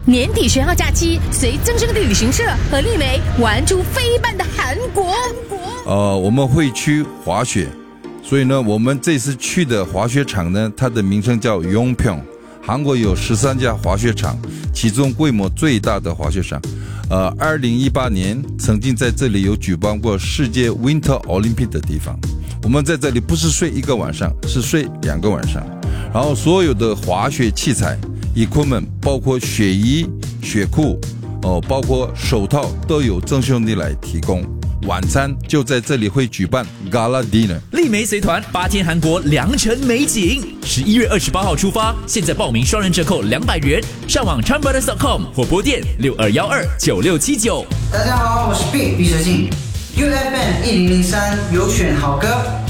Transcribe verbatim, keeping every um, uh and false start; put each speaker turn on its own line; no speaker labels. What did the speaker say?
年底学号假期，随增生地旅行社和丽梅玩出飞半的韩国。
呃，我们会去滑雪，所以呢，我们这次去的滑雪场呢，它的名称叫 Yongpyeong。韩国有十三家滑雪场，其中规模最大的滑雪场，呃，二零一八年曾经在这里有举办过世界 Winter Olympic 的地方。我们在这里不是睡一个晚上，是睡两个晚上。然后所有的滑雪器材equipment，包括雪衣、雪裤，哦，包括手套都有曾兄弟来提供。晚餐就在这里会举办 Gala Dinner。
丽梅随团八天韩国良辰美景，十一月二十八号出发，现在报名双人折扣两百元，上网 chanbrothers dot com 或拨电六二一二九六七九。
大家好，我是 B 毕设静 ，U F M 一零零三有选好歌。